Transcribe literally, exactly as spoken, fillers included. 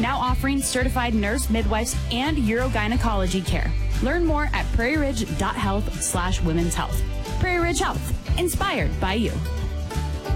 now offering certified nurse, midwives, and urogynecology care. Learn more at prairieridge.health slash women's health. Prairie Ridge Health, inspired by you.